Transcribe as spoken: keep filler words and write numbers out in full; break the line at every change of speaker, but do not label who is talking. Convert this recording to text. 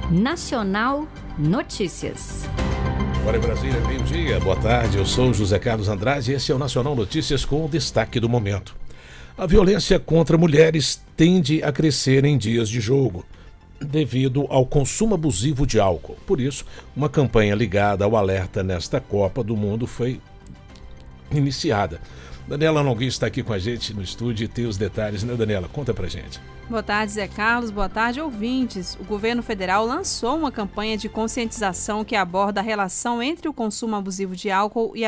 Nacional Notícias.
Bora Brasília, meio-dia, boa tarde, eu sou José Carlos Andrade e esse é o Nacional Notícias com o destaque do momento. A violência contra mulheres tende a crescer em dias de jogo, devido ao consumo abusivo de álcool. Por isso, uma campanha ligada ao alerta nesta Copa do Mundo foi iniciada. Daniela Longuinho está aqui com a gente no estúdio e tem os detalhes, né, Daniela? Conta pra gente.
Boa tarde, Zé Carlos. Boa tarde, ouvintes. O governo federal lançou uma campanha de conscientização que aborda a relação entre o consumo abusivo de álcool e a